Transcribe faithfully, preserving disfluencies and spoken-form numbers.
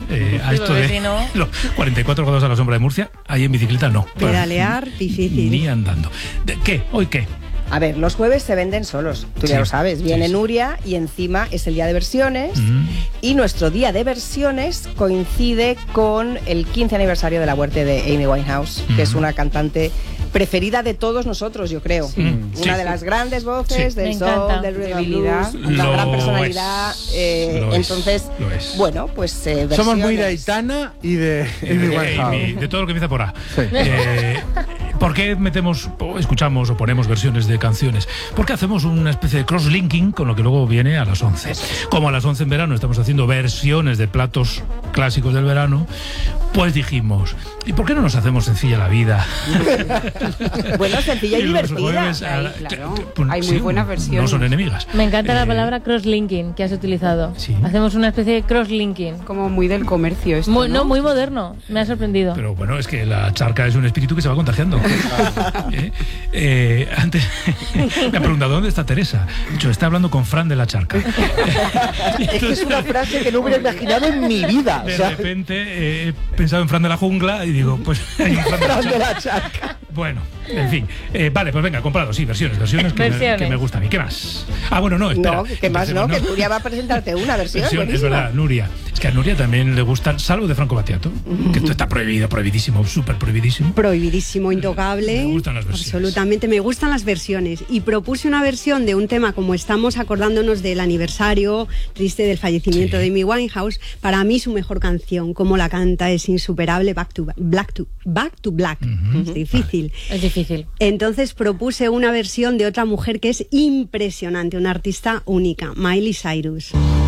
Eh, a Sí, esto porque de si no... los cuarenta y cuatro grados a la sombra de Murcia, ahí en bicicleta no. Pedalear, difícil. Ni andando. ¿De ¿Qué? ¿Hoy qué? A ver, los jueves se venden solos, tú ya Sí, lo sabes. Viene sí, sí. Nuria y encima es el día de versiones. Mm. Y nuestro día de versiones coincide con el quince aniversario de la muerte de Amy Winehouse, Mm. que es una cantante preferida de todos nosotros, yo creo. Mm, Una sí. de las grandes voces Sí. del Me soul, encanta. del rhythm and Debilidad. blues, una Lo gran personalidad. es, eh, lo es, entonces, lo es. bueno, pues eh, Somos muy de versiones. Aitana y de Amy Eh, Winehouse. Amy, de todo lo que empieza por A. Sí. Eh, ¿Por qué metemos, o escuchamos o ponemos versiones de canciones? Porque hacemos una especie de cross-linking con lo que luego viene a las once. Como a las once en verano estamos haciendo versiones de platos clásicos del verano, pues dijimos, ¿y por qué no nos hacemos sencilla la vida? Bueno, sencilla y, los divertida. jueves a- Ay, claro. pues, Hay muy buenas versiones. No son enemigas. Me encanta la Eh, palabra cross-linking que has utilizado. Sí. Hacemos una especie de cross-linking. Como muy del comercio esto, Muy, ¿no? no, muy moderno. Me ha sorprendido. Pero bueno, es que la charca es un espíritu que se va contagiando. ¿Eh? Eh, antes me han preguntado, ¿dónde está Teresa? He dicho, está hablando con Fran de la charca. Es que es una frase que no hubiera imaginado en mi vida. O De sea, repente eh, he pensado en Fran de la jungla y digo, pues hay un Fran de la Fran de charca. la charca. Bueno, en fin. Eh, vale, pues venga, comprado, sí, versiones, versiones que, Me, Versiones. que me gustan a mí. ¿Qué más? Ah, bueno, no, espera. No, que más no, que Nuria va a presentarte una versión. Versión, es buenísima. verdad, Nuria. Es que a Nuria también le gustan, salvo de Franco Battiato, que esto está prohibido, prohibidísimo, súper prohibidísimo. Prohibidísimo, intocable. Me gustan las versiones. Absolutamente, me gustan las versiones. Y propuse una versión de un tema, como estamos acordándonos del aniversario triste del fallecimiento Sí. de Amy Winehouse. Para mí su mejor canción, como la canta, es insuperable, Back to Black. To, back to Black. Es difícil. Es difícil. Entonces propuse una versión de otra mujer que es impresionante, una artista única, Miley Cyrus.